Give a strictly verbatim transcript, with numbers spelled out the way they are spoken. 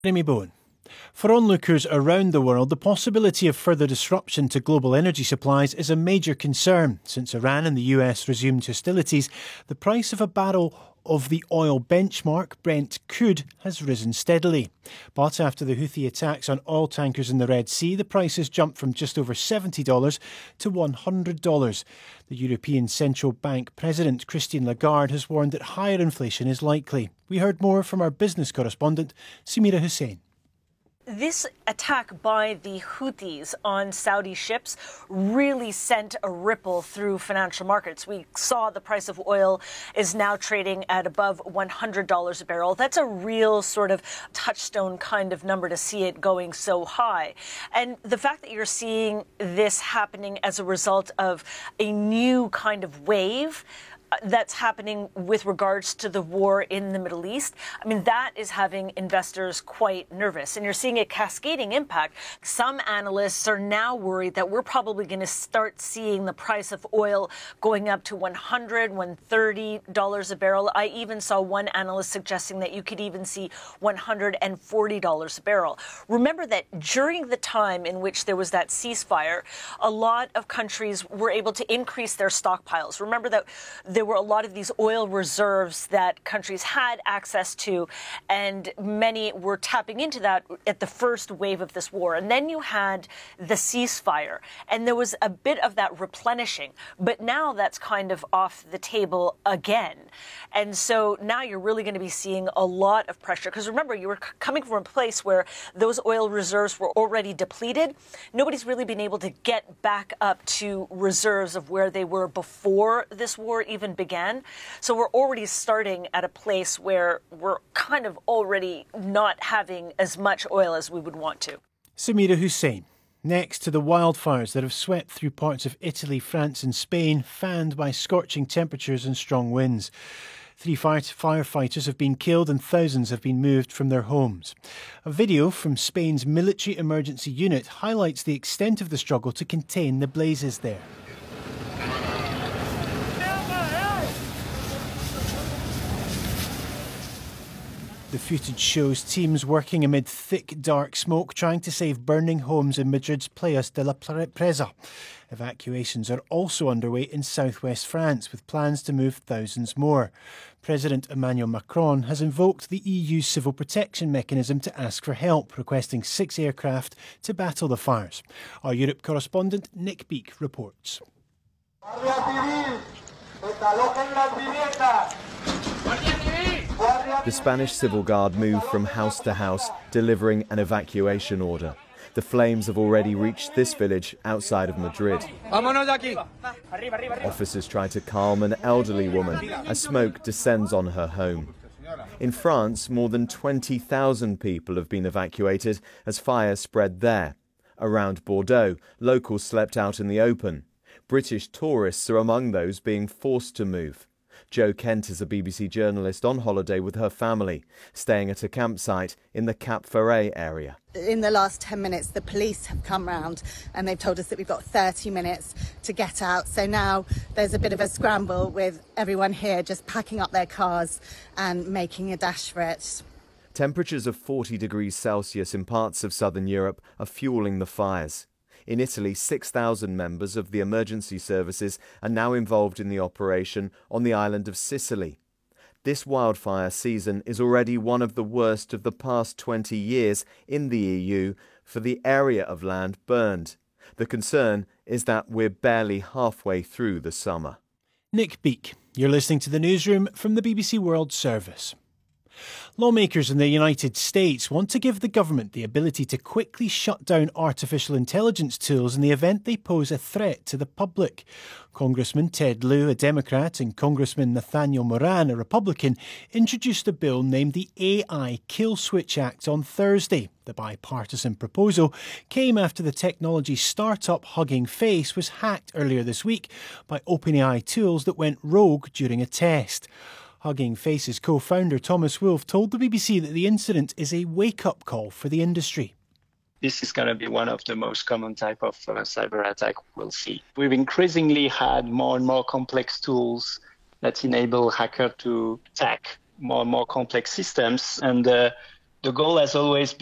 Jeremy Bowen. For onlookers around the world, the possibility of further disruption to global energy supplies is a major concern. Since Iran and the U S resumed hostilities, the price of a barrel of the oil benchmark, Brent crude, has risen steadily. But after the Houthi attacks on oil tankers in the Red Sea, the price has jumped from just over seventy dollars to one hundred dollars. The European Central Bank President, Christine Lagarde, has warned that higher inflation is likely. We heard more from our business correspondent, Samira Hussain. This attack by the Houthis on Saudi ships really sent a ripple through financial markets. We saw the price of oil is now trading at above one hundred dollars a barrel. That's a real sort of touchstone kind of number to see it going so high. And the fact that you're seeing this happening as a result of a new kind of wave that's happening with regards to the war in the Middle East, I mean, that is having investors quite nervous. And you're seeing a cascading impact. Some analysts are now worried that we're probably going to start seeing the price of oil going up to one hundred dollars, one hundred thirty dollars a barrel. I even saw one analyst suggesting that you could even see one hundred forty dollars a barrel. Remember that during the time in which there was that ceasefire, a lot of countries were able to increase their stockpiles. Remember that there There were a lot of these oil reserves that countries had access to, and many were tapping into that at the first wave of this war. And then you had the ceasefire, and there was a bit of that replenishing. But now that's kind of off the table again. And so now you're really going to be seeing a lot of pressure. Because remember, you were c- coming from a place where those oil reserves were already depleted. Nobody's really been able to get back up to reserves of where they were before this war even began. So we're already starting at a place where we're kind of already not having as much oil as we would want to. Samira Hussain. Next to the wildfires that have swept through parts of Italy, France and Spain, fanned by scorching temperatures and strong winds. Three fire- firefighters have been killed and thousands have been moved from their homes. A video from Spain's military emergency unit highlights the extent of the struggle to contain the blazes there. The footage shows teams working amid thick, dark smoke trying to save burning homes in Madrid's Place de la Presa. Evacuations are also underway in southwest France, with plans to move thousands more. President Emmanuel Macron has invoked the E U's civil protection mechanism to ask for help, requesting six aircraft to battle the fires. Our Europe correspondent Nick Beak reports. The Spanish Civil Guard moved from house to house, delivering an evacuation order. The flames have already reached this village outside of Madrid. Officers try to calm an elderly woman as smoke descends on her home. In France, more than twenty thousand people have been evacuated as fires spread there. Around Bordeaux, locals slept out in the open. British tourists are among those being forced to move. Jo Kent is a B B C journalist on holiday with her family, staying at a campsite in the Cap Ferret area. In the last ten minutes, the police have come round and they've told us that we've got thirty minutes to get out. So now there's a bit of a scramble with everyone here just packing up their cars and making a dash for it. Temperatures of forty degrees Celsius in parts of southern Europe are fueling the fires. In Italy, six thousand members of the emergency services are now involved in the operation on the island of Sicily. This wildfire season is already one of the worst of the past twenty years in the E U for the area of land burned. The concern is that we're barely halfway through the summer. Nick Beak, you're listening to the newsroom from the B B C World Service. Lawmakers in the United States want to give the government the ability to quickly shut down artificial intelligence tools in the event they pose a threat to the public. Congressman Ted Lieu, a Democrat, and Congressman Nathaniel Moran, a Republican, introduced a bill named the A I Kill Switch Act on Thursday. The bipartisan proposal came after the technology startup Hugging Face was hacked earlier this week by OpenAI tools that went rogue during a test. Hugging Face's co-founder Thomas Wolfe told the B B C that the incident is a wake-up call for the industry. This is going to be one of the most common type of uh, cyber attack we'll see. We've increasingly had more and more complex tools that enable hackers to attack more and more complex systems. And uh, The goal has always been